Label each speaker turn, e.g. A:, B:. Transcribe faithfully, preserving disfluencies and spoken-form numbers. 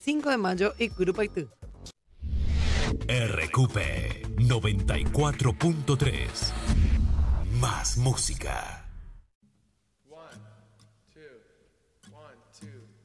A: cinco de mayo y Curupaitú.
B: R Q P noventa y cuatro punto tres. Más música.
C: One, two, one, two.